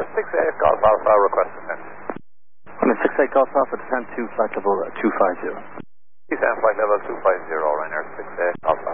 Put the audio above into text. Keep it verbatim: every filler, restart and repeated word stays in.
six eight Golf Alpha, request descent. Runway six eight Golf Alpha, descent to flight level two five zero. Descent flight level two five zero, Ryanair six eight Golf Alpha.